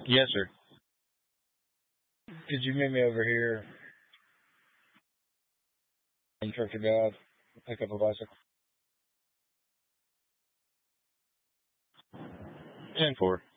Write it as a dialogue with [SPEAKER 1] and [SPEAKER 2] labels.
[SPEAKER 1] Yes, sir. Could you meet me over here in Church of God? Pick up a bicycle. 10-4.